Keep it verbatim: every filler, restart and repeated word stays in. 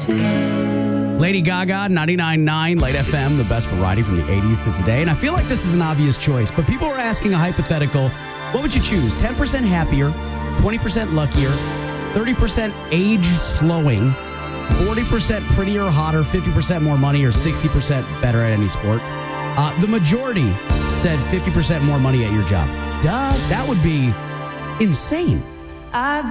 Lady Gaga, ninety-nine point nine, Light F M, the best variety from the eighties to today. And I feel like this is an obvious choice, but people are asking a hypothetical. What would you choose? ten percent happier, twenty percent luckier, thirty percent age slowing, forty percent prettier, hotter, fifty percent more money, or sixty percent better at any sport? Uh, the majority said fifty percent more money at your job. Duh, that would be insane. I've